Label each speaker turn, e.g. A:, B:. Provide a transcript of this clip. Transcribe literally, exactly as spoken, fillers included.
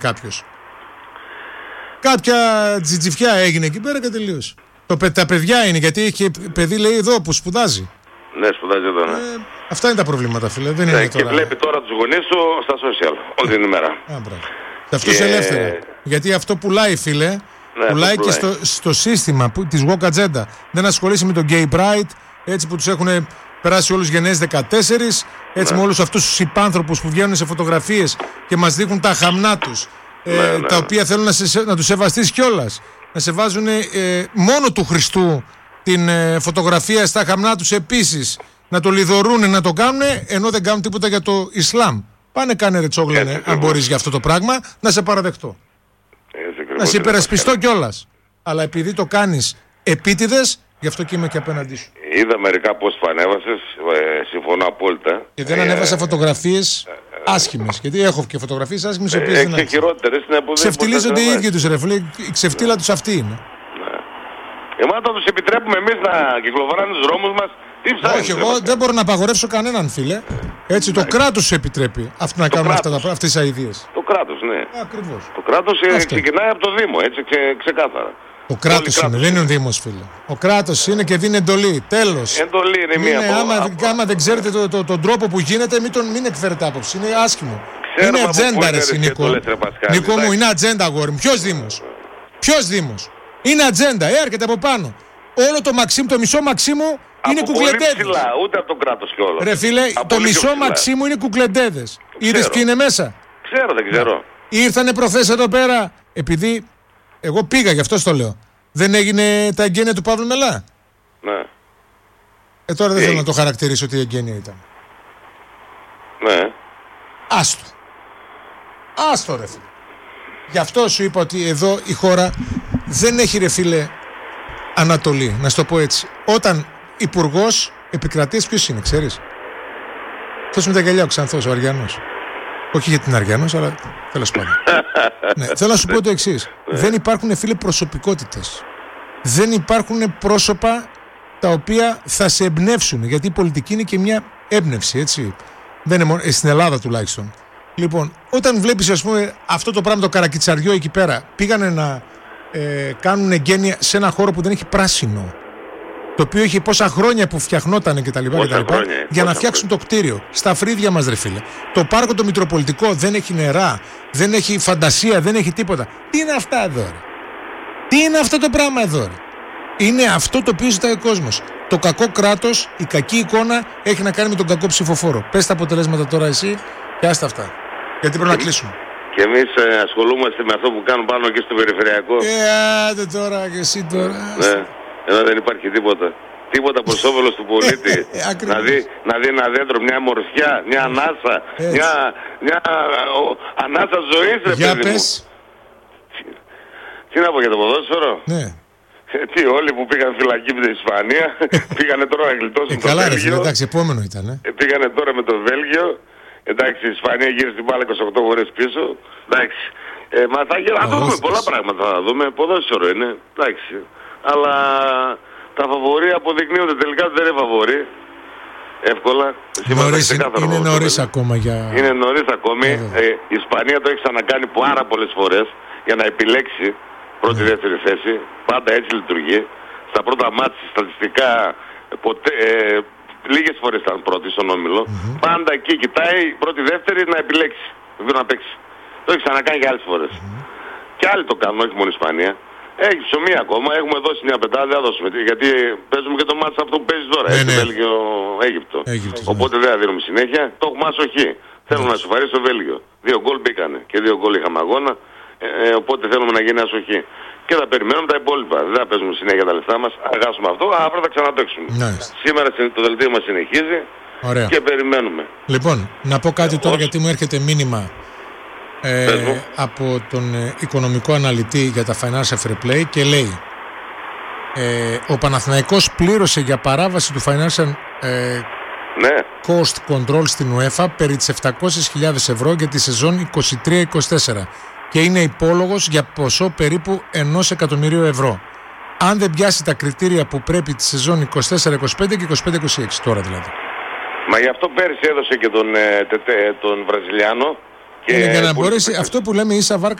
A: κάποιος. Κάποια τζιτζιφιά έγινε εκεί πέρα και τελείωσε. Το, τα παιδιά είναι, γιατί έχει παιδί, λέει, εδώ που σπουδάζει.
B: Ναι, σπουδάζει εδώ, ναι.
A: Ε, αυτά είναι τα προβλήματα, φίλε. Δεν
B: ναι,
A: είναι
B: και
A: τώρα...
B: βλέπει τώρα τους γονείς του στα social όλη την ημέρα.
A: Α, μπράβο. Και αυτός και... ελεύθερα. Γιατί αυτό πουλάει, φίλε. Ναι, πουλάει και στο, στο σύστημα που, της woke agenda. Δεν ασχολείσαι με τον gay pride, έτσι που τους έχουν περάσει όλους γενναίες δεκατέσσερις, έτσι ναι. με όλους αυτούς τους υπάνθρωπους που βγαίνουν σε φωτογραφίες και μας δείχνουν τα χαμνά τους, ναι, ε, ναι, τα οποία θέλουν να, σε, να τους σεβαστείς κιόλας. Να σε βάζουν ε, μόνο του Χριστού την ε, φωτογραφία στα χαμνά τους επίσης. Να το λιδωρούν, να το κάνουν, ενώ δεν κάνουν τίποτα για το Ισλάμ. Πάνε κάνε ρε τσόγλανε, αν μπορείς για αυτό το πράγμα, να σε παραδεχτώ. Έτσι, να σε υπερασπιστώ κιόλας. Αλλά επειδή το κάνεις επίτηδες, γι' αυτό και είμαι και απέναντί σου.
B: Είδα μερικά post που ανέβασες, ε, συμφωνώ απόλυτα.
A: Και δεν ε, ανέβασα φωτογραφίες ε, άσχημες. Γιατί έχω και φωτογραφίες άσχημες, οι οποίες
B: ε,
A: δεν
B: και χειρότερες.
A: Ξεφτιλίζονται οι ίδιοι τους ρε φίλε. Η ξεφτύλα τους αυτή είναι.
B: Ναι. Εμάς θα τους επιτρέπουμε εμείς να κυκλοφοράνε τους δρόμους μας.
A: Όχι, εγώ δεν μπορώ να απαγορεύσω κανέναν, φίλε. Έτσι, το κράτος σου επιτρέπει αυτοί να κάνουν αυτά, αυτές τις αηδίες.
B: Το κράτος, ναι.
A: Ακριβώς.
B: Το κράτος ξεκινάει από το Δήμο, έτσι, ξε, ξεκάθαρα.
A: Ο κράτος είναι, δεν είναι ο Δήμος, φίλε. Ο κράτος είναι και δίνει εντολή. Τέλος.
B: Εντολή είναι μία
A: είναι,
B: από...
A: άμα,
B: από...
A: άμα δεν ξέρετε το, το, τον τρόπο που γίνεται, μην, τον, μην εκφέρετε άποψη. Είναι άσχημο. Ξέρουμε είναι ατζέντα, ρε Νίκο. Νίκο μου, είναι ατζέντα, αγόρι μου. Ποιος Δήμος. Ποιος Δήμος. Είναι ατζέντα, έρχεται από πάνω. Όλο το Μαξίμ, το μισό Μαξίμου είναι κουκλεντέδες.
B: Ούτε από το κράτος κιόλας.
A: Ρε φίλε, από το μισό Μαξίμου είναι κουκλεντέδες. Είδες ποιοι είναι μέσα.
B: Ξέρω, δεν ξέρω.
A: Ήρθανε προχθές εδώ πέρα, επειδή εγώ πήγα, γι' αυτό το λέω. Δεν έγινε τα εγγένεια του Παύλου Μελά.
B: Ναι.
A: Ε, τώρα δεν θέλω να το χαρακτηρίσω τι εγγένεια ήταν.
B: Ναι.
A: Άστο. Άστο ρε φίλε. Γι' αυτό σου είπα ότι εδώ η χώρα δεν έχει ρε φίλε Ανατολή, να σου το πω έτσι. Όταν υπουργός επικρατείας ποιος είναι, ξέρεις. Αυτός με τα γυαλιά ο Ξανθός, ο Αριανός. Όχι γιατί είναι Αριανός, αλλά τέλος πάντων. Ναι, θέλω να σου πω το εξής. Δεν υπάρχουν φίλε προσωπικότητες. Δεν υπάρχουν πρόσωπα τα οποία θα σε εμπνεύσουν. Γιατί η πολιτική είναι και μια έμπνευση, έτσι. Δεν είναι μόνο, στην Ελλάδα τουλάχιστον. Λοιπόν, όταν βλέπεις ας πούμε αυτό το πράγμα το καρακιτσαριό εκεί πέρα, πήγανε να ε, κάνουν εγγένεια σε ένα χώρο που δεν έχει πράσινο. Το οποίο είχε πόσα χρόνια που φτιαχνόταν κτλ. Για να φτιάξουν το κτίριο. Στα φρύδια μας, ρε φίλε. Το πάρκο το Μητροπολιτικό δεν έχει νερά, δεν έχει φαντασία, δεν έχει τίποτα. Τι είναι αυτά εδώ, ρε. Τι είναι αυτό το πράγμα εδώ, ρε. Είναι αυτό το οποίο ζητάει ο κόσμος. Το κακό κράτος, η κακή εικόνα έχει να κάνει με τον κακό ψηφοφόρο. Πες τα αποτελέσματα τώρα εσύ και άστα αυτά. Γιατί πρέπει να κλείσουμε.
B: Και εμείς ε, ασχολούμαστε με αυτό που κάνουν πάνω και στο περιφερειακό.
A: Ε, άντε τώρα και εσύ τώρα.
B: Ναι. Εδώ δεν υπάρχει τίποτα. Τίποτα προς όφελος του πολίτη. να, δει, να δει ένα δέντρο, μια μορφιά, μια ανάσα, μια, μια ο, ανάσα ζωής, ρε
A: για
B: παιδί
A: πες.
B: μου. Τι να πω για το ποδόσφαιρο.
A: Ναι.
B: Ε, τι όλοι που πήγαν φυλακή με την Ισπανία πήγανε τώρα να γλιτώσουν
A: ε,
B: το
A: καλά,
B: Βέλγιο.
A: Καλά εντάξει, επόμενο ήταν. Ε.
B: Ε, πήγανε τώρα με το Βέλγιο. Εντάξει, η Ισπανία γύρισε την μπάλα είκοσι οκτώ φορές πίσω. Εντάξει. Ε, μα θα, θα δούμε πολλά πράγματα, θα δούμε. Ποδόσφαιρο είναι. Εντάξει. Αλλά τα φαβορί αποδεικνύονται τελικά δεν είναι φαβορί. Εύκολα.
A: Νωρίς, είναι είναι νωρίς ακόμα για...
B: Είναι νωρίς ακόμη. Ε, η Ισπανία το έχει ξανακάνει πάρα πολλές φορές για να επιλέξει πρώτη-δεύτερη yeah. θέση. Πάντα έτσι λειτουργεί. Στα πρώτα μάτια στατιστικά ποτέ, ε, λίγες φορές ήταν πρώτη στον όμιλο. Mm-hmm. Πάντα εκεί κοιτάει πρώτη-δεύτερη να επιλέξει. Δεν να παίξει. Το έχει ξανακάνει και άλλες φορές. Mm-hmm. Και άλλοι το κάνουν, όχι μόνο η Ισπανία. Έχει ψωμί ακόμα, έχουμε δώσει μια πεντάδα, δεν θα δώσουμε. Γιατί παίζουμε και το μάτς αυτό που παίζει τώρα. Ναι, ναι. Βέλγιο, Αίγυπτο. Αίγυπτος, οπότε ναι. δεν θα δίνουμε συνέχεια. Το έχουμε άσοχη. Θέλουμε να σοφαρίσει στο Βέλγιο. Δύο γκολ μπήκανε και δύο γκολ είχαμε αγώνα. Ε, ε, οπότε θέλουμε να γίνει ασοχή. Και θα περιμένουμε τα υπόλοιπα. Δεν θα παίζουμε συνέχεια τα λεφτά μας. Αγάσουμε αυτό, αύριο θα ξαναπαίξουμε. Ναι. Σήμερα το δελτίο μας συνεχίζει. Ωραία. Και περιμένουμε.
A: Λοιπόν, να πω κάτι τώρα γιατί μου έρχεται μήνυμα. Ε, από τον ε, οικονομικό αναλυτή για τα Financial Fair Play και λέει ε, ο Παναθηναϊκός πλήρωσε για παράβαση του Financial ε,
B: ναι.
A: Cost Control στην UEFA περί τις επτακόσιες χιλιάδες ευρώ για τη σεζόν είκοσι τρία είκοσι τέσσερα και είναι υπόλογος για ποσό περίπου ενός εκατομμυρίου ευρώ αν δεν πιάσει τα κριτήρια που πρέπει τη σεζόν είκοσι τέσσερα είκοσι πέντε και είκοσι πέντε είκοσι έξι τώρα δηλαδή.
B: Μα γι' αυτό πέρυσι έδωσε και τον, ε, τε, τε, τον Βραζιλιάνο
A: Και για να μπορέσει αυτό που λέμε ίσα βάρκα